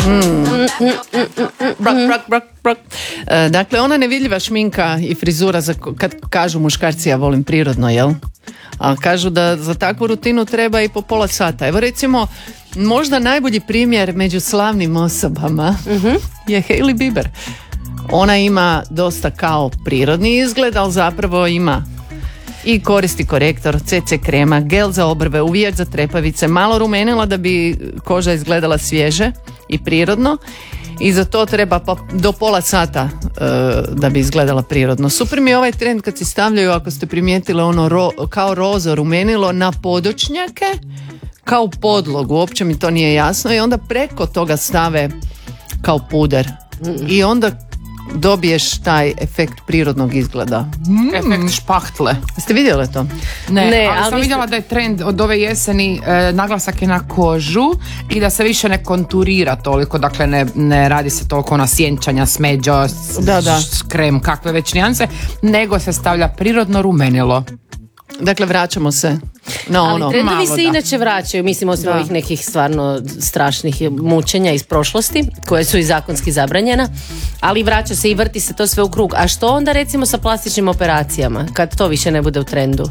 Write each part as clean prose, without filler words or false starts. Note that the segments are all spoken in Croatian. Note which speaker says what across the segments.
Speaker 1: Dakle, ona nevidljiva šminka i frizura, kad kažu muškarci ja volim prirodno, jel? A kažu da za takvu rutinu treba i po pola sata. Evo recimo, možda najbolji primjer među slavnim osobama je Hailey Bieber. Ona ima dosta kao prirodni izgled, ali zapravo ima i koristi korektor, CC krema, gel za obrve, uvijač za trepavice, malo rumenila da bi koža izgledala svježe i prirodno. I za to treba do pola sata da bi izgledala prirodno. Super mi je ovaj trend kad si stavljaju, ako ste primijetili, ono kao rozo rumenilo na podočnjake, kao podlogu, uopće mi to nije jasno, i onda preko toga stave kao puder. I onda dobiješ taj efekt prirodnog izgleda.
Speaker 2: Efekt špahtle.
Speaker 1: Ste vidjeli to?
Speaker 2: Ne, ali sam vidjela da je trend od ove jeseni, naglasak je na kožu i da se više ne konturira toliko, dakle ne radi se toliko na sjenčanja, smeđa, krem, kakve već nijanse, nego se stavlja prirodno rumenilo.
Speaker 1: Dakle, vraćamo se na ono.
Speaker 3: Ali trendovi se inače vraćaju, mislim, osim ovih nekih stvarno strašnih mučenja iz prošlosti, koje su i zakonski zabranjena, ali vraća se i vrti se to sve u krug. A što onda recimo sa plastičnim operacijama, kad to više ne bude u trendu?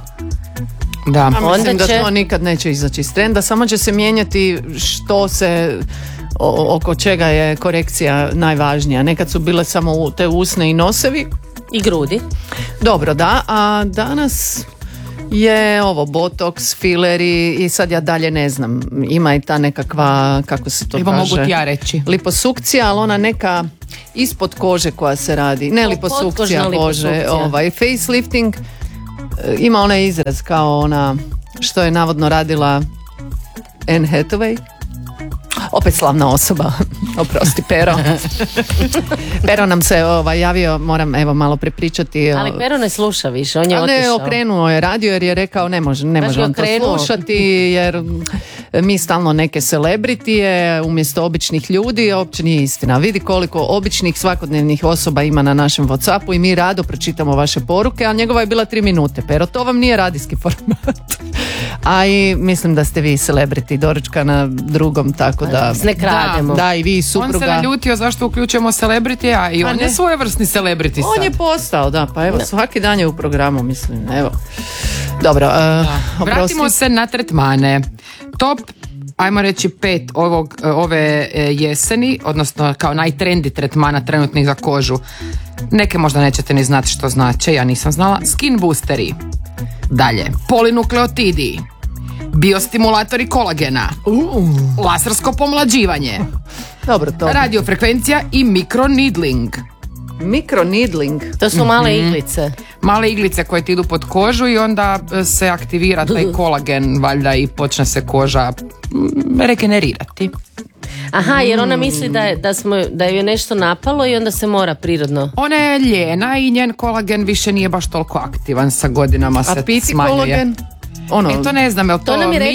Speaker 1: Da, mislim da to nikad neće izaći iz trenda, samo će se mijenjati što se, oko čega je korekcija najvažnija. Nekad su bile samo te usne i nosevi.
Speaker 3: I grudi.
Speaker 1: Dobro, da, a danas je ovo botoks, fileri i sad ja dalje ne znam, ima i ta nekakva, kako se to kaže,
Speaker 2: mogu ti ja reći,
Speaker 1: liposukcija, ali ona neka ispod kože koja se radi, ne liposukcija kože, facelifting, ima onaj izraz kao ona što je navodno radila Anne Hathaway. Opet slavna osoba, oprosti Pero. Pero nam se javio, moram malo prepričati.
Speaker 3: Ali Pero ne sluša više, on je otišao.
Speaker 1: Ne, okrenuo je radio jer je rekao ne može on to slušati jer mi stalno neke celebritije umjesto običnih ljudi, uopće nije istina. Vidi koliko običnih svakodnevnih osoba ima na našem WhatsAppu i mi rado pročitamo vaše poruke, a njegova je bila 3 minute. Pero, to vam nije radijski format. A i mislim da ste vi celebrity, doručka na drugom, tako da
Speaker 3: ne krademo.
Speaker 1: Da, i vi i supruga.
Speaker 2: On se naljutio zašto uključujemo celebritija i on je svojevrsni celebrity sad.
Speaker 1: On je postao, da, pa evo svaki dan je u programu, mislim, evo. Dobro,
Speaker 2: vratimo se na tretmane. Top, ajmo reći 5 ove jeseni, odnosno kao najtrendi tretmana trenutnih za kožu. Neke možda nećete ni znati što znače, ja nisam znala. Skin boosteri. Dalje, polinukleotidi, biostimulatori kolagena, lasersko pomlađivanje,
Speaker 1: dobro, to.
Speaker 2: Radiofrekvencija i mikroneedling.
Speaker 1: Mikroneedling?
Speaker 3: To su male iglice.
Speaker 2: Male iglice koje ti idu pod kožu i onda se aktivira taj kolagen, valjda, i počne se koža regenerirati.
Speaker 3: Aha, jer ona misli da ju je nešto napalo i onda se mora prirodno.
Speaker 2: Ona je ljena i njen kolagen više nije baš toliko aktivan, sa godinama se smanjuje. Kolagen? To ne znam, je li to
Speaker 3: nam je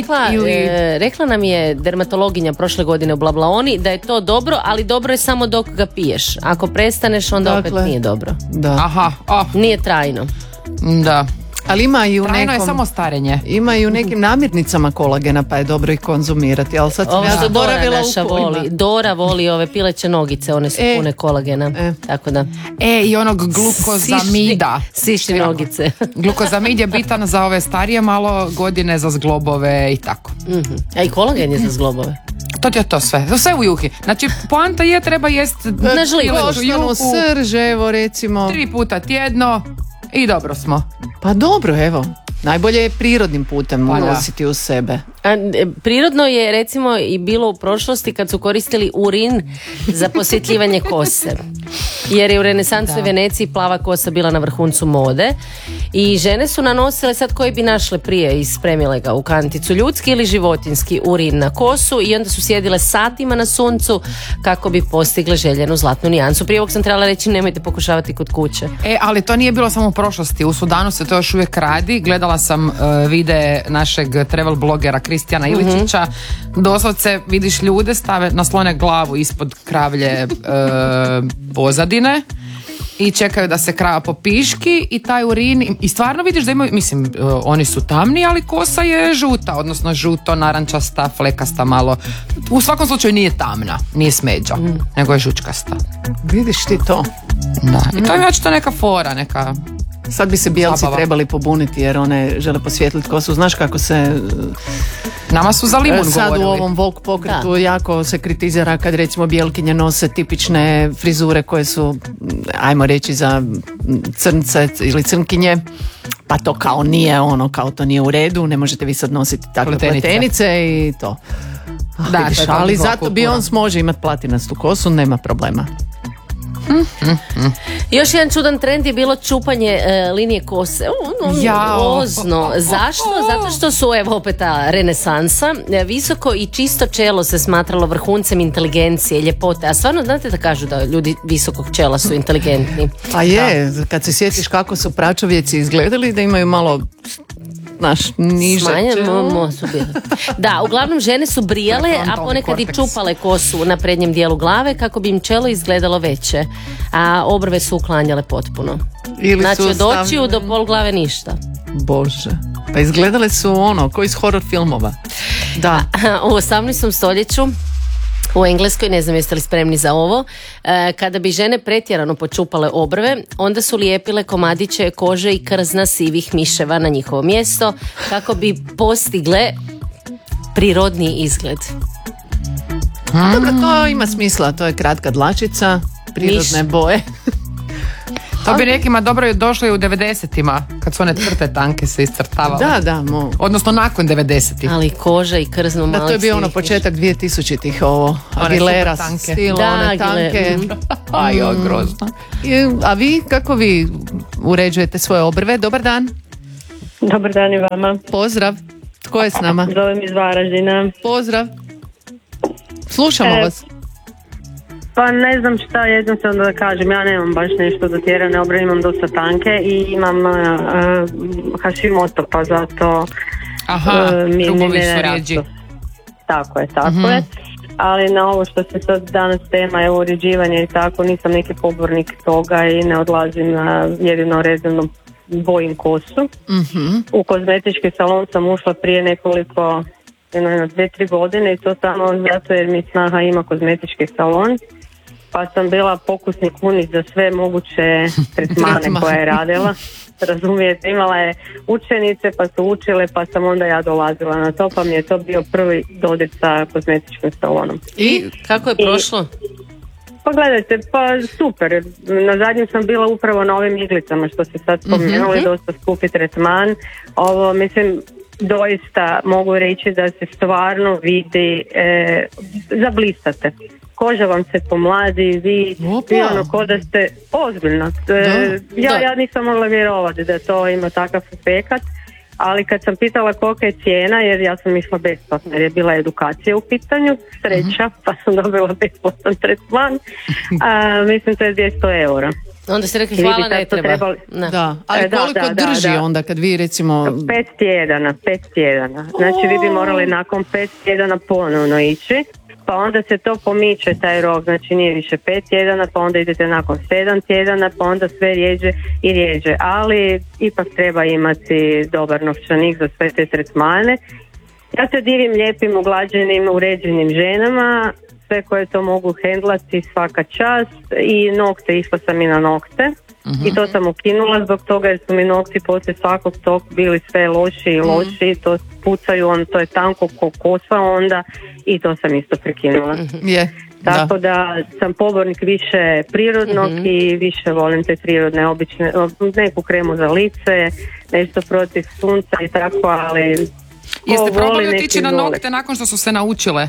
Speaker 3: rekla nam je dermatologinja prošle godine u Blablaoni da je to dobro, ali dobro je samo dok ga piješ. Ako prestaneš, onda opet nije dobro.
Speaker 1: Da.
Speaker 2: Aha,
Speaker 3: nije trajno.
Speaker 2: Da.
Speaker 1: Ali ima i u
Speaker 2: trajno je samo starenje.
Speaker 1: Ima i u nekim namirnicama kolagena, pa je dobro ih konzumirati. Ali sad sam ja zaboravila
Speaker 3: naša voli. Dora voli ove pileće nogice, one su pune kolagena. Tako da.
Speaker 2: I onog glukozamida.
Speaker 3: Sišni nogice.
Speaker 2: Glukozamid je bitan za ove starije malo godine, za zglobove i tako.
Speaker 3: A i kolagen je za zglobove.
Speaker 2: To je to sve. Sve u juhi. Znači, poanta je treba jest
Speaker 3: na
Speaker 1: žlivu. Srž, evo recimo
Speaker 2: 3 puta tjedno. I dobro smo.
Speaker 1: Pa dobro, evo. Najbolje je prirodnim putem unositi u sebe.
Speaker 3: Prirodno je recimo i bilo u prošlosti kad su koristili urin za posjetljivanje kose. Jer je u renesansnoj Veneciji plava kosa bila na vrhuncu mode i žene su nanosile, sad koji bi našle prije i spremile ga u kanticu, ljudski ili životinski urin na kosu i onda su sjedile satima na suncu kako bi postigle željenu zlatnu nijansu. Prije ovog sam trebala reći nemojte pokušavati kod kuće.
Speaker 2: Ali to nije bilo samo u prošlosti, u Sudanu se to još uvijek radi. Gledala sam videe našeg travel blogera Kristijana Iličića. Doslovce vidiš ljude, naslone glavu ispod kravlje pozadine i čekaju da se krava popiški i taj urin, i stvarno vidiš da imaju, mislim, oni su tamni, ali kosa je žuta, odnosno žuto, narančasta, flekasta malo. U svakom slučaju nije tamna, nije smeđa, nego je žučkasta.
Speaker 1: Vidiš ti to?
Speaker 2: Da. I to je očito neka fora, neka...
Speaker 1: Sad bi se bijelci
Speaker 2: zabava
Speaker 1: trebali pobuniti jer one žele posvijetliti kosu. Znaš kako se...
Speaker 2: Nama su za limun
Speaker 1: sad
Speaker 2: govorili.
Speaker 1: u ovom Vogue pokretu jako se kritizira kad recimo bijelkinje nose tipične frizure koje su, ajmo reći, za crnce ili crnkinje, pa to kao nije ono, kao to nije u redu, ne možete vi sad nositi takve pletenice i to.
Speaker 2: Da,
Speaker 1: vidiš,
Speaker 2: to je
Speaker 1: ali
Speaker 2: njihova
Speaker 1: zato
Speaker 2: kultura.
Speaker 1: Beyoncé može imati platinastu kosu, nema problema.
Speaker 3: Još jedan čudan trend je bilo čupanje linije kose. Ozno. Zašto? Zato što su, evo opet ta renesansa, visoko i čisto čelo se smatralo vrhuncem inteligencije, ljepote. A stvarno znate da kažu da ljudi visokog čela su inteligentni?
Speaker 1: A je, kad se sjetiš kako su pračovjeci izgledali, da imaju malo, znaš, niže čelo.
Speaker 3: Da, uglavnom žene su brijale, a ponekad i čupale kosu na prednjem dijelu glave kako bi im čelo izgledalo veće, a obrve su uklanjale potpuno.
Speaker 1: Ili
Speaker 3: znači
Speaker 1: su
Speaker 3: od očiju do pol glave ništa.
Speaker 1: Bože, pa izgledale su ono, ko iz horror filmova. Da.
Speaker 3: U 18. stoljeću u Engleskoj, ne znam jeste li spremni za ovo, kada bi žene pretjerano počupale obrve, onda su lijepile komadiće kože i krzna sivih miševa na njihovo mjesto kako bi postigle prirodni izgled.
Speaker 1: Dobro, to ima smisla, to je kratka dlačica, prirodne boje.
Speaker 2: To bi nekima dobro došlo i u 90-ima, kad su one crte tanke se iscrtavale.
Speaker 1: Da.
Speaker 2: Odnosno nakon 90-ih.
Speaker 3: Ali koža i krzno malih.
Speaker 1: Da, to je bio ono početak 2000-ih, ovo Aguilera stil, one tanke.
Speaker 2: Aj, grozno.
Speaker 1: A vi, kako vi uređujete svoje obrve? Dobar dan.
Speaker 4: Dobar dan i vama.
Speaker 1: Pozdrav. Tko je s nama?
Speaker 4: Zovem iz Varaždina.
Speaker 1: Pozdrav. Slušamo vas.
Speaker 4: Pa ne znam šta jednostavno da kažem, ja nemam baš nešto dotjerane obrve, imam dosta tanke i imam Hashimoto, pa zato mi ne
Speaker 2: rijeđi.
Speaker 4: Tako je. Ali na ovo što se sad danas tema je uređivanje i tako, nisam neki pobornik toga i ne odlazim na jedino rezervno bojim kosu. U kozmetički salon sam ušla prije nekoliko, 2-3 godine i to samo zato jer mi snaha ima kozmetički salon. Pa sam bila pokusni kunić za sve moguće tretmane koje je radila. Razumijete, imala je učenice pa su učile, pa sam onda ja dolazila na to, pa mi je to bio prvi dodir sa kozmetičkim salonom.
Speaker 3: I kako je prošlo?
Speaker 4: Pa gledajte, pa super. Na zadnjem sam bila upravo na ovim iglicama što se sad spomenuli, dosta skupi tretman. Ovo, mislim, doista mogu reći da se stvarno vidi, zablistate. Koža vam se pomladi, vi ono ko da ste ozbiljno. Ja nisam mogla vjerovati da to ima takav efekat, ali kad sam pitala kolika je cijena, jer ja sam išla besplatno, jer je bila edukacija u pitanju, sreća, pa sam dobila besplatan tretman, mislim to je 200 eura.
Speaker 3: Onda ste rekli hvala, ne treba.
Speaker 1: Da, ali koliko drži onda kad vi recimo...
Speaker 4: 5 tjedana. Znači vi bi morali nakon 5 tjedana ponovno ići. Pa onda se to pomiče taj rok, znači nije više 5 tjedana, pa onda idete nakon 7 tjedana, pa onda sve rijeđe i rijeđe. Ali ipak treba imati dobar novčanik za sve te tretmane. Ja se divim lijepim, uglađenim, uređenim ženama, sve koje to mogu hendlati svaka čast i nokte, išla sam i na nokte. I to sam ukinula zbog toga jer su mi nokti poslije svakog tog bili sve loši i loši, to pucaju, to je tanko ko kosa onda i to sam isto prekinula. Tako da sam pobornik više prirodnog i više volim te prirodne obične, neku kremu za lice, nešto protiv sunca i tako, ali...
Speaker 2: Jeste probali otići na nokte nakon što su se naučile?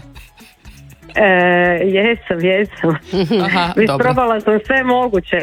Speaker 4: Jesam.
Speaker 2: Aha,
Speaker 4: probala sam sve moguće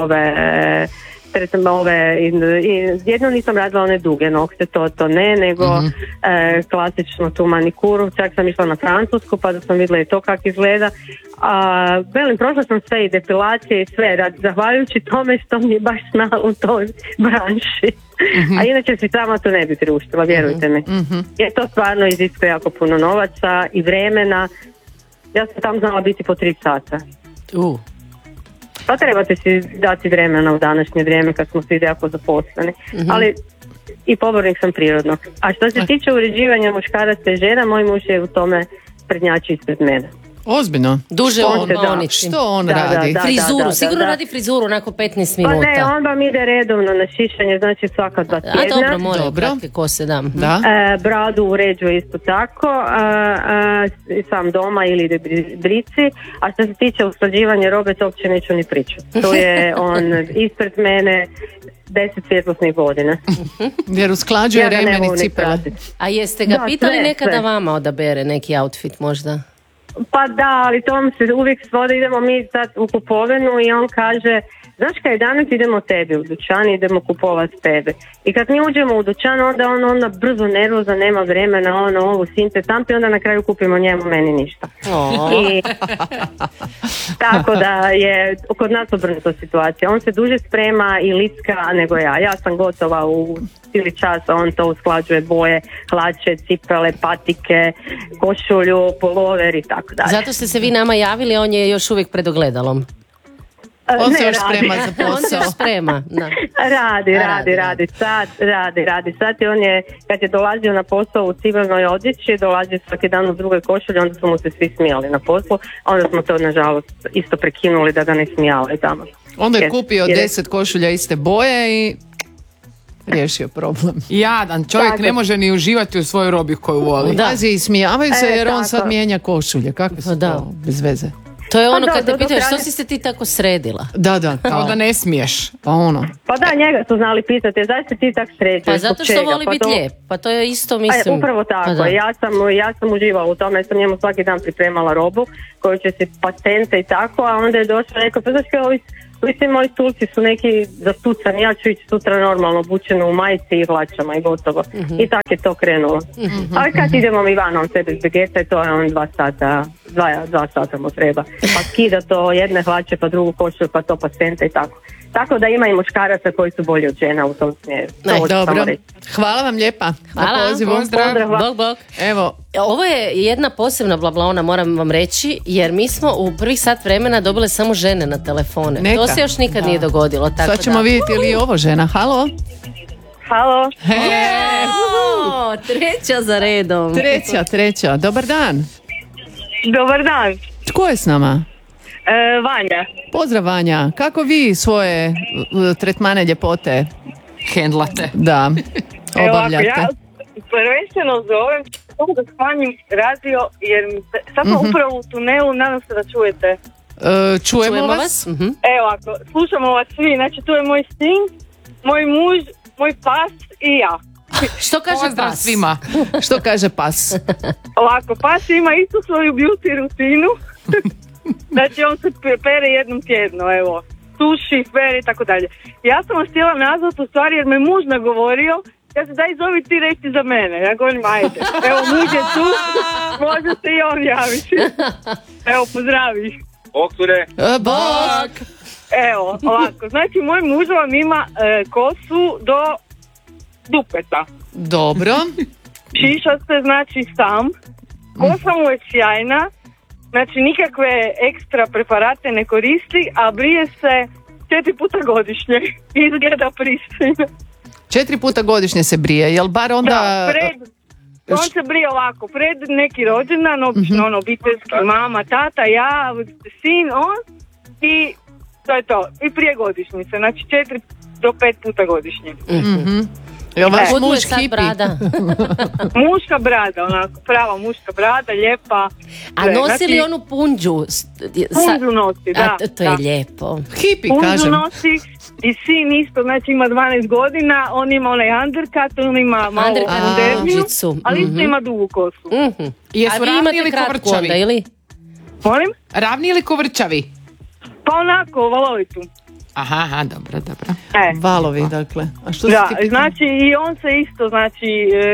Speaker 4: jedno nisam radila one duge nokte, to ne, nego klasično tu manikuru, čak sam išla na francusku pa da sam vidjela i to kako izgleda. Prošla sam sve i depilacije i sve, zahvaljujući tome što mi je baš znala u toj branši. A inače si sama to ne bi priuštila, vjerujte mi. Jer to stvarno iziskuje jako puno novaca i vremena. Ja sam tam znala biti po 3 sata. Pa trebate si dati vremena u današnje vrijeme kad smo svi jako zaposleni. Ali i pobornik sam prirodnog. A što se tiče uređivanja muškaraca i žena, moj muž je u tome prednjači ispred mene.
Speaker 1: Ozbiljno?
Speaker 3: Duže on maonici.
Speaker 1: Što on radi?
Speaker 3: Frizuru, sigurno radi frizuru nakon 15 minuta.
Speaker 4: Pa ne, on vam ide redovno na šišanje, znači svaka 2 tjedna.
Speaker 3: A dobro, mora kratke kose, da.
Speaker 4: Bradu uređuje isto tako, sam doma ili ide brici, a što se tiče usklađivanja robe, to uopće neću ni pričati. To je on ispred mene 10 svjetlosnih godina.
Speaker 1: Jer usklađuje remen i cipele.
Speaker 3: A jeste ga pitali nekada vama odabere neki outfit možda?
Speaker 4: Pa da, ali to se uvijek svode, idemo mi sad u kupovinu i on kaže, znaš kaj, danas idemo tebi u dućan, idemo kupovati tebe. I kad mi uđemo u dućan, onda on brzo nervoza, nema vremena, ovu sinte tampi, onda na kraju kupimo njemu, meni ništa. I, tako da je kod nas obrnuta situacija. On se duže sprema i licka nego ja. Ja sam gotova u cijeli čas, on to usklađuje boje, hlače, cipele, patike, košulju, polover i tako dalje.
Speaker 3: Zato ste se vi nama javili, on je još uvijek pred ogledalom.
Speaker 1: On se još sprema za posao.
Speaker 3: On se sprema, da.
Speaker 4: Radi. Sad i on je, kad je dolazio na posao u civilnoj odjeći, dolazio svaki dan u drugoj košulji, onda su mu se svi smijali na poslu, onda smo to nažalost isto prekinuli da ga ne smijale tamo.
Speaker 1: Onda je kupio 10 košulja iste boje i riješio problem.
Speaker 2: Jadan, čovjek ne može ni uživati u svojoj robi koju voli.
Speaker 1: Dazi i smijavaju se jer on sad mijenja košulje. Kakve su to bez veze?
Speaker 3: To je ono kad te pitaju što si se ti tako sredila.
Speaker 1: Da.
Speaker 2: Kao da ne smiješ.
Speaker 1: Pa ono.
Speaker 4: Pa da, njega su znali pitati, zašto si ti tak sređuješ?
Speaker 3: Pa zato što voli biti lijep. Pa to je isto, mislim.
Speaker 4: Upravo tako. Ja sam uživala u tome. Ja sam njemu svaki dan pripremala robu koju će se patente i tako, a onda je došao rekao, pa znaš kao svi moji stulci su neki zastucani, ja ću ići sutra normalno obučeno u majici i hlačama i gotovo. I tako je to krenulo. Ali kad idemo mi van, on sebi zbegeta i to je on 2 sata mu treba. Pa skida to jedne hlače, pa drugu košulju, pa to patente i tako. Tako da ima i muškaraca koji su bolji od žena u tom smjeru.
Speaker 1: Dobro. Hvala vam lijepa.
Speaker 3: Hvala.
Speaker 1: Pozdrav.
Speaker 3: Bog.
Speaker 1: Evo.
Speaker 3: Ovo je jedna posebna blablaona, moram vam reći, jer mi smo u prvih sat vremena dobile samo žene na telefone. To se još nikad nije dogodilo. Tako
Speaker 1: sad ćemo vidjeti je li ovo žena. Halo?
Speaker 3: Treća za redom.
Speaker 1: Treća. Dobar dan.
Speaker 5: Dobar dan.
Speaker 1: Tko je s nama?
Speaker 5: Vanja.
Speaker 1: Pozdrav Vanja. Kako vi svoje tretmane ljepote
Speaker 2: hendlate?
Speaker 1: Da, obavljate.
Speaker 5: Ja prvenstveno zovem da smanjim radio jer sad smo upravo u tunelu, nadam se da čujete.
Speaker 1: Čujemo vas?
Speaker 5: Evo ako, slušamo vas svi, znači tu je moj sin, moj muž, moj pas i ja.
Speaker 3: Što kaže
Speaker 2: Pozdrav
Speaker 3: pas?
Speaker 2: svima.
Speaker 1: Što kaže pas?
Speaker 5: Ovako, pas ima istu svoju beauty rutinu. Znači on se pere jednom tjedno, evo, suši, pere i tako dalje. Ja sam vas htjela nazvati u stvari jer me muž nagovorio, ja se daj zovi ti reći za mene. Ja govorim ajde, evo muž je tu, može se i on javiti. Evo pozdravi.
Speaker 1: Bog!
Speaker 5: Evo, ovako, znači moj muž vam ima kosu do dupeta.
Speaker 1: Dobro.
Speaker 5: Šiša se znači sam, kosa mu je sjajna, znači nikakve ekstra preparate ne koristi, a brije se 4 puta godišnje. Izgleda pristojno.
Speaker 1: 4 puta godišnje se brije, jel bar onda...
Speaker 5: Da, on se brije ovako, pred neki rođendan, obično obiteljski, mama, tata, ja, sin, on i to je to. I prije godišnjice, znači 4 do 5 puta godišnje.
Speaker 1: Jel vaš
Speaker 3: Kud mu je
Speaker 1: muž
Speaker 3: sad
Speaker 1: hipi?
Speaker 3: brada?
Speaker 5: Muška brada, onako, prava muška brada, lijepa.
Speaker 3: A nosi li onu punđu?
Speaker 5: Punđu nosi, da.
Speaker 3: To je lijepo.
Speaker 1: Hipi,
Speaker 5: Punđu
Speaker 1: kažem.
Speaker 5: nosi i sin isto, znači ima 12 godina, on ima onaj undercut, on ima malo moderniju,
Speaker 3: punđicu.
Speaker 5: ali isto ima dugu kosu.
Speaker 2: Jesu
Speaker 3: A vi
Speaker 2: ravni
Speaker 3: imate
Speaker 2: ili
Speaker 3: kratku
Speaker 2: kovrčavi?
Speaker 3: onda, ili?
Speaker 5: Molim?
Speaker 2: Ravni ili kovrčavi?
Speaker 5: Pa onako, valovitu.
Speaker 2: Aha, dobro.
Speaker 1: Valovi, dakle. A što
Speaker 5: Da,
Speaker 1: si ti pitala?
Speaker 5: znači i on se isto, znači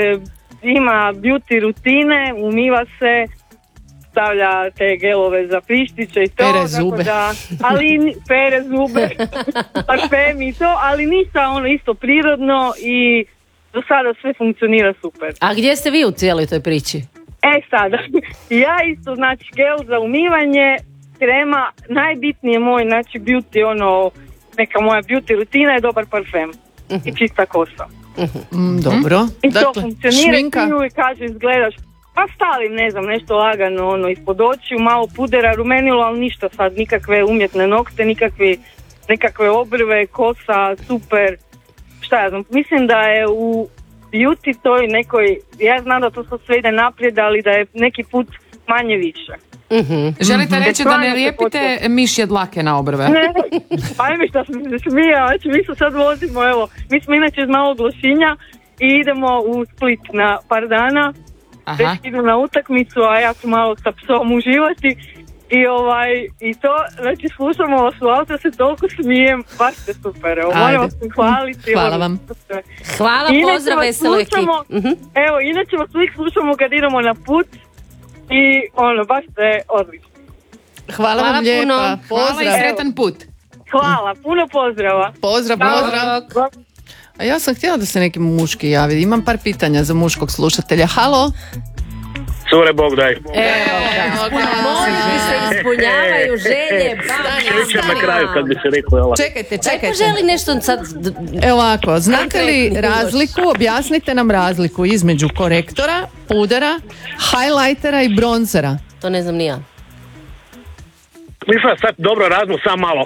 Speaker 5: ima beauty rutine, umiva se, stavlja te gelove za pištiće i to.
Speaker 1: Pere
Speaker 5: tako
Speaker 1: zube.
Speaker 5: Da, ali pere zube, parfem i to, ali ništa ono isto prirodno i do sada sve funkcionira super.
Speaker 3: A gdje ste vi u cijeloj toj priči?
Speaker 5: Sada, ja isto, znači gel za umivanje, krema, najbitnije moj, znači beauty, ono, neka moja beauty rutina je dobar parfem i čista kosa.
Speaker 1: Dobro.
Speaker 5: I to
Speaker 1: Dakle,
Speaker 5: funkcionira,
Speaker 1: šminka.
Speaker 5: ti uvijek kaže, izgledaš, pa stavim, ne znam, nešto lagano, ono, ispod očiju, malo pudera, rumenilo, ali ništa sad, nikakve umjetne nokte, nekakve obrve, kosa, super, šta ja znam, mislim da je u beauty toj nekoj, ja znam da to sve ide naprijed, ali da je neki put manje više.
Speaker 2: Želite reći da ne
Speaker 5: Stvarno se
Speaker 2: lijepite mišje dlake na obrve?
Speaker 5: Ne, ajme šta sam se smija, znači mi se sad vozimo, evo, mi smo inače iz Malog Lošinja i idemo u Split na par dana, već idu na utakmicu, a ja ću malo sa psom uživati i to, znači slušamo vas u auto, se toliko smijem, baš ste super, evo, moram vas hvaliti.
Speaker 1: Hvala vam.
Speaker 3: Hvala, pozdrav, veselo ekipi.
Speaker 5: Evo, inače vas uvijek slušamo kad idemo na put i ono, baš ste odlični.
Speaker 1: Hvala vam lijepa.
Speaker 3: puno.
Speaker 1: Pozdrav.
Speaker 2: Hvala i sretan put.
Speaker 5: Hvala, puno pozdrava.
Speaker 1: Pozdrav. A ja sam htjela da se neki muški javi. Imam par pitanja za muškog slušatelja. Halo?
Speaker 6: Cure, Bog daj.
Speaker 3: Moliti se ispunjavaju želje,
Speaker 6: Srećem na kraju, kad bi se rekao, jel?
Speaker 1: Čekajte.
Speaker 3: Ko želi nešto sad...
Speaker 1: Evo ovako, znate li
Speaker 3: Konkretni
Speaker 1: razliku, objasnite nam razliku između korektora, pudera, highlightera i bronzera.
Speaker 3: To ne znam ni ja.
Speaker 6: Mislim sad dobro razmu, sam malo.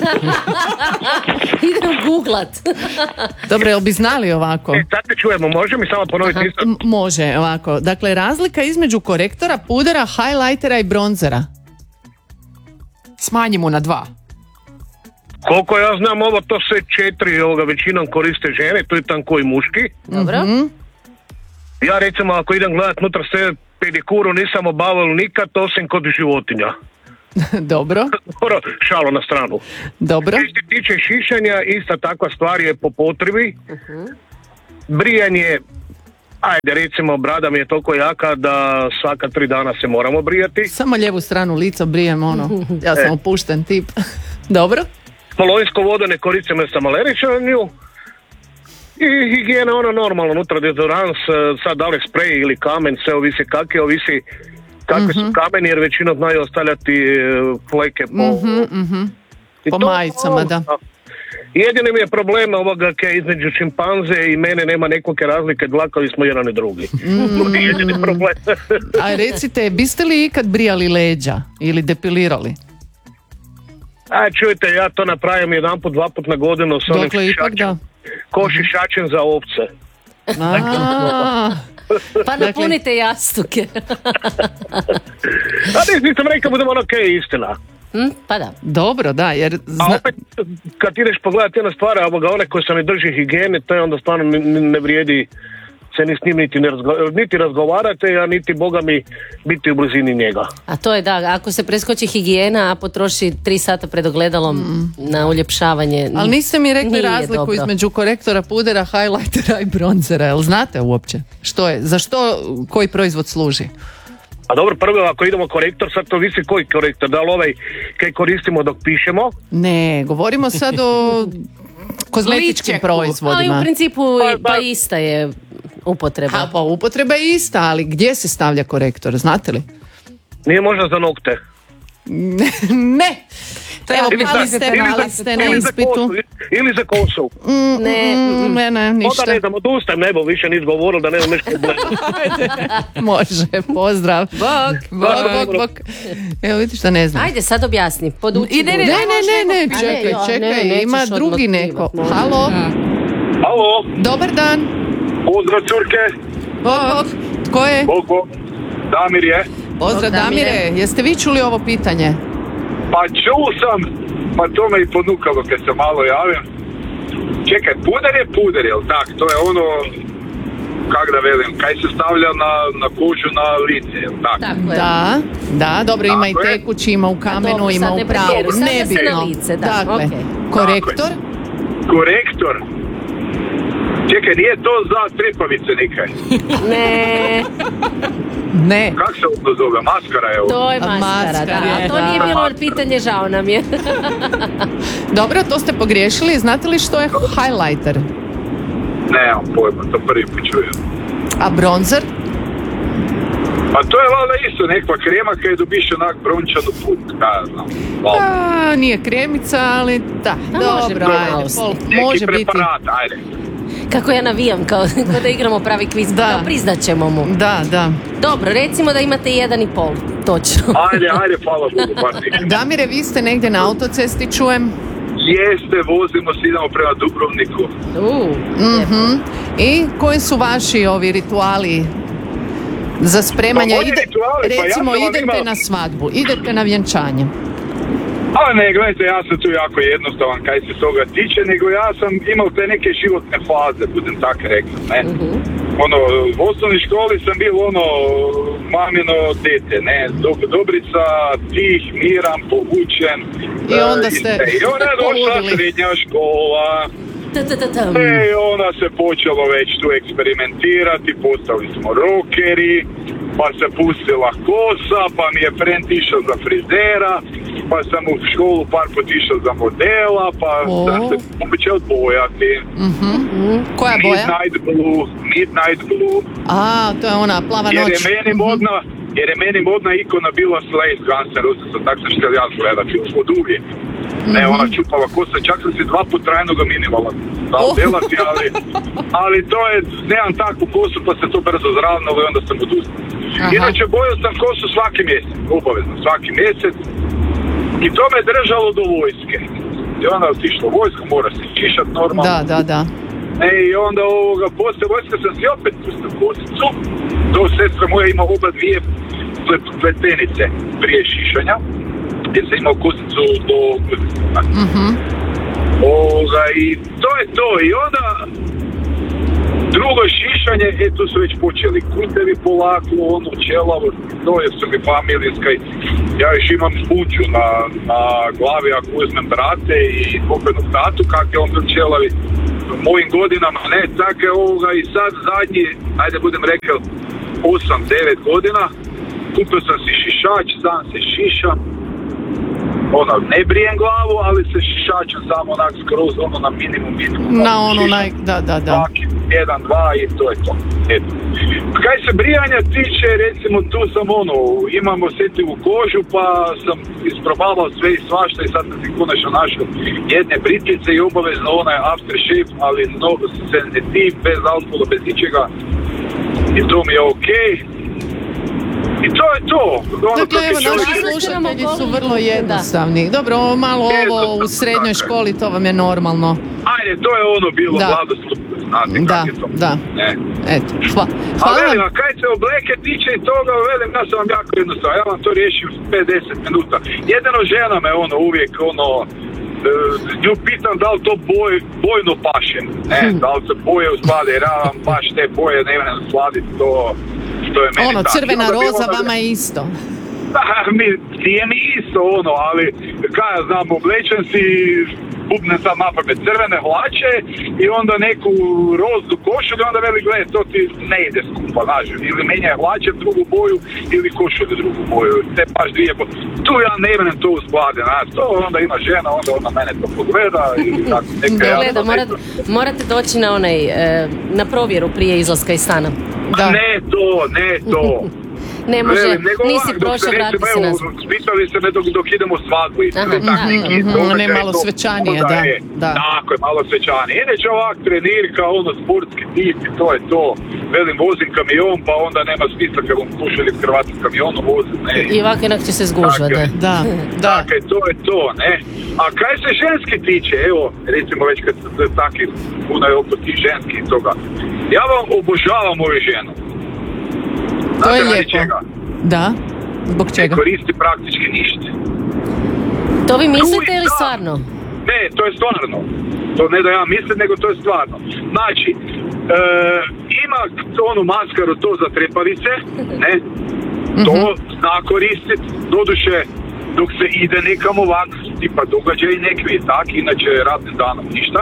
Speaker 3: Idem googlat.
Speaker 1: Dobro, jel bi znali ovako?
Speaker 6: Sad te čujemo, može mi samo ponoviti isto?
Speaker 1: Može, ovako. Dakle, razlika između korektora, pudera, highlightera i bronzera.
Speaker 2: Smanjimo na 2.
Speaker 6: Koliko ja znam, ovo to sve 4 većinom koriste žene, to je tanko i muški.
Speaker 3: Dobro.
Speaker 6: Ja recimo ako idem gledat nutra sve pedikuru nisam obavio nikad osim kod životinja.
Speaker 1: Dobro.
Speaker 6: Šalo na stranu.
Speaker 1: Dobro.
Speaker 6: Što se tiče šišanja, ista takva stvar je po potrebi. Brijanje, ajde recimo brada mi je toliko jaka da svaka 3 dana se moramo brijati.
Speaker 1: Samo lijevu stranu lica brijem, ja sam opušten tip. Dobro.
Speaker 6: Polovinsku vodu ne koristim jer sam alergičan na nju. I higijena normalno, unutra dezodorans, sad da li sprej ili kamen, sve ovisi kakve su kameni jer većinom znaju ostavljati fleke
Speaker 1: Po majicama, da.
Speaker 6: Jedini mi je problem ovoga između šimpanze i mene nema nekakve razlike, dlakovi smo jedan i drugi. To je jedini problem.
Speaker 1: A recite, biste li ikad brijali leđa ili depilirali?
Speaker 6: Čujte, ja to napravim 1-2 na godinu s onim šišačem. Ko šišačem za ovce.
Speaker 3: Pa napunite jastuke.
Speaker 6: Nisam rekao budemo istina.
Speaker 3: Pa da.
Speaker 1: Dobro, da, jer...
Speaker 6: A opet, kad ideš pogledati jedna stvar, one koje se ne drži higijene, to je onda stvarno ne vrijedi se ni s njim niti razgovarate, a niti boga mi biti u blizini njega. A
Speaker 3: to je da, ako se preskoči higijena, a potroši 3 sata pred ogledalom na uljepšavanje.
Speaker 1: Ali niste mi rekli razliku između korektora, pudera, highlightera i bronzera, jel znate uopće? Što je, za što koji proizvod služi?
Speaker 6: A dobro, prvo ako idemo korektor, sad to visi koji korektor, da li ovaj kaj koristimo dok pišemo?
Speaker 1: Ne, govorimo sad o kozmetičkim proizvodima.
Speaker 3: Ali u principu pa ista je upotreba.
Speaker 1: Pa upotreba je ista, ali gdje se stavlja korektor, znate li?
Speaker 6: Nije možda za nokte.
Speaker 1: Ne. Evo, pali ste na ispitu.
Speaker 6: Ili za kosu.
Speaker 1: Ne, ništa.
Speaker 6: Onda ne znam, odustajem, ne bo više nis govoril da ne znam nešto
Speaker 1: Može, pozdrav. Bok. Evo vidiš da ne znam.
Speaker 3: Ajde, sad objasni.
Speaker 1: Ne, čekaj, ima drugi neko. Halo. Dobar dan.
Speaker 7: Pozdrav curke.
Speaker 1: Bok. Tko je?
Speaker 7: Bok. Damir je.
Speaker 1: Pozdrav Damire, jeste vi čuli ovo pitanje?
Speaker 7: Pa čuo sam, pa to me i ponukalo kad se malo javim. Čekaj, puder, jel tak? To je ono, kak da velim, kaj se stavlja na kožu na lice, jel tak?
Speaker 1: Da, dobro, ima i tekući, ima u kamenu, ima u pravu, nebitno. Dakle, korektor?
Speaker 7: Korektor? Čekaj, nije to za tripavice nikaj?
Speaker 1: Ne.
Speaker 7: Kako se ono zove? Maskara je ovo?
Speaker 3: To je maskara, da. To nije bilo pitanje, žao nam je.
Speaker 1: Dobro, to ste pogriješili. Znate li što je highlighter?
Speaker 7: Nemam pojma, to prvi put čujem.
Speaker 1: A bronzer?
Speaker 7: Pa to je valjda isto nekva krema kad dobiš onak brončanu put, ja znam.
Speaker 1: Nije kremica, ali da, dobro, ajde, može biti.
Speaker 7: Neki preparat, ajde.
Speaker 3: Kako ja navijam, kao da igramo pravi kviz, da. Priznat ćemo mu.
Speaker 1: Da.
Speaker 3: Dobro, recimo da imate 1,5, točno.
Speaker 7: Ajde, hvala Bogu, bar nekaj.
Speaker 1: Damire, vi ste negdje na autocesti, čujem?
Speaker 7: Jeste, vozimo se, idemo prema Dubrovniku.
Speaker 1: I koji su vaši ovi rituali za spremanje? Recimo, idete na svadbu, idete na vjenčanje.
Speaker 7: A ne, gledajte, ja sam tu jako jednostavan kaj se toga tiče, nego ja sam imao te neke životne faze, budem tako rekao, ne. U osnovnoj školi sam bio mamino dete, ne, Dobrica, tih, miran, povučen.
Speaker 1: I onda ste
Speaker 7: I onda je došla srednja škola. I onda se počelo već tu eksperimentirati, postali smo rockeri, pa se pustila kosa, pa mi je friend išao za frizera, pa sam u školu par put išao za modela, pa sam se počeo bojati.
Speaker 1: Koja boja?
Speaker 7: Midnight Blue.
Speaker 1: To je ona plava noć.
Speaker 7: Jer je meni modna ikona bila Slade Guns N' Roses, tako sam šteli ja gledat, od uvijek. Ne, ona čupava kosa, čak sam si 2 put trajnoga minivala delati, ali to je, nemam takvu kosu, pa se to brzo zravnalo i onda sam odustao. Inače, bojao sam kosu svaki mjesec, obavezno, svaki mjesec, i to me držalo do vojske. I onda otišlo u vojsku, mora se čišat normalno.
Speaker 1: Da.
Speaker 7: I onda poslije vojska sam si opet pustio kosicu. To sestra moja ima oba dvije pletenice prije šišanja. Jer sam imao kosicu do... I to je to. I onda drugo šišanje, tu su već počeli kutevi polako, čelavo, to je su mi familijska. Ja još imam spuću na glavi ako uzmem brate i pokojnog tatu, kak je on bio čelavi mojim godinama, ne, tako je i sad zadnji, ajde budem rekao, 8-9 godina, kupio sam si šišač, sam se šišam, ne brijem glavu, ali se šišačem samo onak skroz, na minimum.
Speaker 1: Na da.
Speaker 7: Svaki, 1, 2 i to je to. Eto. Kaj se brijanja tiče, recimo tu sam imam osjetljivu kožu, pa sam isprobavao sve i svašta i sad sam si konačno našao jedne britvice i obavezno onaj aftershave, ali senzitiv, bez alkohola, bez ničega. I to mi je okej. I to je to.
Speaker 1: Dakle, evo, naši slušatelji su vrlo jednostavni. Dobro, malo ovo u srednjoj školi, to vam je normalno.
Speaker 7: Ajde, to je bilo mladost. Znate kako je to.
Speaker 1: Da. Eto, hvala.
Speaker 7: A velim, a kaj se obleke tiče i toga, velim, ja sam vam jako jednostavno. Ja vam to riješim 5-10 minuta. Jedino žena me uvijek nju pitam da li to bojno pašem. Da li se boje usklade, jer ja vam baš te boje ne vrem skladiti to.
Speaker 1: Crvena roza vama je isto.
Speaker 7: Nije mi isto ali kaj ja znam, oblečen si, bubnem sad napamet crvene hlače i onda neku roznu košulju i onda veli, gledaj, to ti ne ide skupa, znaš, ili menjaj hlače drugu boju ili košulju drugu boju, te baš dvije boje. Tu ja ne vrem to usklade, znaš, to onda ima žena, onda ona mene to pogleda ili tako neka
Speaker 3: ja. Morate doći na provjeru prije izlaska iz stana.
Speaker 7: Da. Ne to.
Speaker 3: Ne može, nisi prošao, vrati se nas.
Speaker 7: Pitali se me dok idemo svadbu.
Speaker 1: Ne, malo svečanije, da.
Speaker 7: Tako je, malo svečanije. Inače ovak trenirka, sportski tip i to je to. Velim, vozim kamion, pa onda nema smisla kad vam kušali s hrvatskim kamionom vozim, ne.
Speaker 3: I ovako inak će se zgužva, da.
Speaker 7: Dakle, to je to, ne. A kaj se ženski tiče, evo, recimo već kad takvi puno je oko tih ženskih i toga. Ja vam obožavam moju ženu.
Speaker 1: To je lijepo. Da, zbog čega?
Speaker 7: Ne koristi praktički ništa.
Speaker 3: To vi mislite ili stvarno?
Speaker 7: Ne, to je stvarno. To ne da ja mislim, nego to je stvarno. Znači, ima onu maskaru to za trepavice, ne? To zna koristit. Doduše, dok se ide nekam ovak, tipa događaj nekvi tak, inače radnim danom ništa.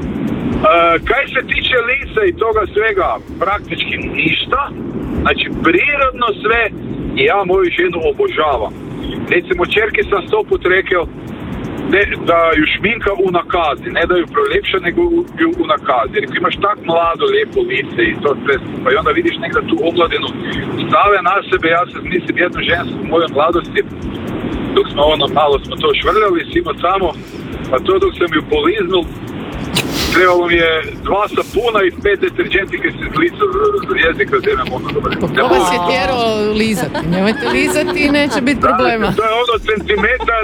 Speaker 7: Kaj se tiče lica i toga svega, praktički ništa. Znači, prirodno sve i ja moju ženu obožavam. Recimo, čerke sam 100 put rekao, da ju šminka unakazi, ne da ju proljepša, nego ju unakazi. Jer ako imaš tak mlado, lijepo lice i to sve skupa i onda vidiš nekda tu omladinu stave na sebe, ja se mislim jednu žensku u mojoj mladosti, dok smo malo smo to švrljali, simo samo, pa to dok sam ju poliznul, trebalo mi je 2 sapuna i 5 deterđentike se iz lica jezika zemlja ono dobro.
Speaker 1: Ko vas je tjerao lizati? Nemojte lizati i neće biti problema.
Speaker 7: To je ono centimetar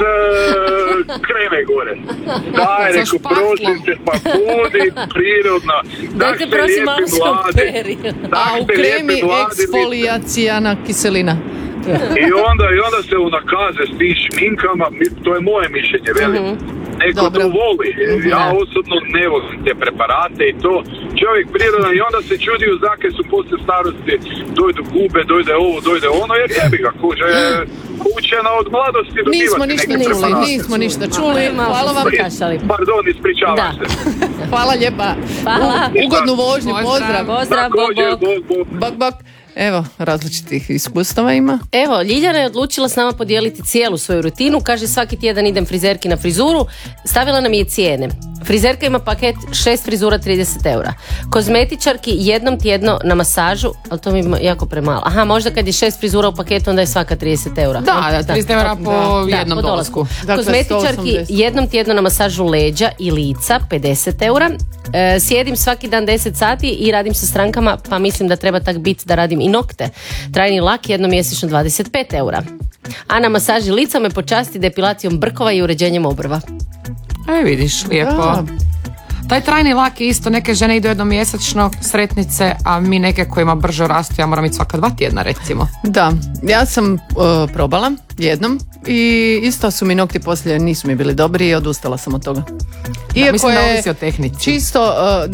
Speaker 7: kreme gore. Daj, reku, prosim te, pa budi prirodna.
Speaker 3: Dajte prosim malo šamperi.
Speaker 1: A u kremi eksfolijacijana kiselina.
Speaker 7: I onda se unakaze s tim šminkama, to je moje mišljenje, velim. Neko
Speaker 1: Dobro.
Speaker 7: to voli, ja osobno ne volim te preparate i to, čovjek prirodan i onda se čudi u zake su poslije starosti, dojdu gube, dojde ovo, dojde ono, jer jebi ga, kuća je učena od mladosti dobivati neke preparate.
Speaker 1: Nismo ništa čuli, hvala vam.
Speaker 7: Pardon, ispričavam se.
Speaker 1: Hvala lijepa.
Speaker 3: Hvala.
Speaker 1: Ugodnu vožnju, pozdrav.
Speaker 3: Pozdrav,
Speaker 7: Također,
Speaker 3: bok.
Speaker 1: Bok, bok. Evo, različitih iskustava ima.
Speaker 3: Evo, Ljiljana je odlučila s nama podijeliti cijelu svoju rutinu. Kaže, svaki tjedan idem frizerki na frizuru. Stavila nam je cijene. Frizerka ima paket 6 frizura 30 eura. Kozmetičarki jednom tjedno na masažu, ali to mi je jako premalo. Aha, možda kad je 6 frizura u paketu, onda je svaka 30 eura.
Speaker 2: Da, 30 eura po jednom
Speaker 3: po
Speaker 2: dolasku.
Speaker 1: Dakle,
Speaker 3: Kozmetičarki
Speaker 1: 180.
Speaker 3: jednom tjedno na masažu leđa i lica 50 eura. Sjedim svaki dan 10 sati i radim sa strankama, pa mislim da treba tak biti da radim i nokte. Trajni lak jednomjesečno 25 eura. A na masaži lica me počasti depilacijom brkova i uređenjem obrva.
Speaker 2: Vidiš, lijepo.
Speaker 1: Da.
Speaker 2: Taj trajni lak je isto, neke žene idu jednomjesečno sretnice, a mi neke kojima brže rastu, ja moram ići svaka 2 tjedna recimo.
Speaker 1: Da, ja sam probala jednom i isto su mi nokti poslije nisu mi bili dobri i odustala sam od toga.
Speaker 2: Da, mislim da ovisi o tehnici.
Speaker 1: Čisto,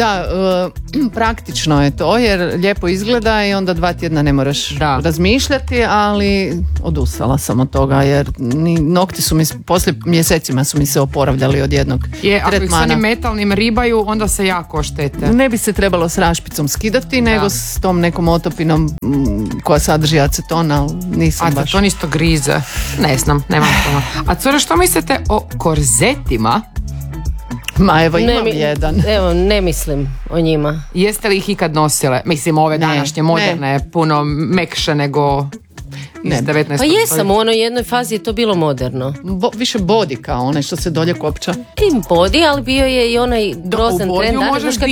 Speaker 1: praktično je to jer lijepo izgleda i onda 2 tjedna ne moraš razmišljati, ali odustala sam od toga jer nokti su mi, poslije mjesecima su mi se oporavljali od jednog
Speaker 2: Ako ih s
Speaker 1: tretmana.
Speaker 2: onim metalnim ribaju, onda se jako oštete.
Speaker 1: Ne bi se trebalo s rašpicom skidati, nego s tom nekom otopinom koja sadrži aceton, ali nisam baš.
Speaker 2: Aceton isto grize. Ne znam, nemam pojma. A cure, što mislite o korzetima?
Speaker 1: Ma evo, imam jedan.
Speaker 3: Evo, ne mislim o njima.
Speaker 2: Jeste li ih ikad nosile? Mislim, ove današnje moderne, puno mekše nego iz 19.
Speaker 3: Pa jesam, u onoj jednoj fazi je to bilo moderno.
Speaker 1: Više body kao onaj što se dolje kopča.
Speaker 3: Tim body, ali bio je i onaj grozan
Speaker 2: u bodiju
Speaker 3: trend.
Speaker 2: možeš
Speaker 3: Znaš kad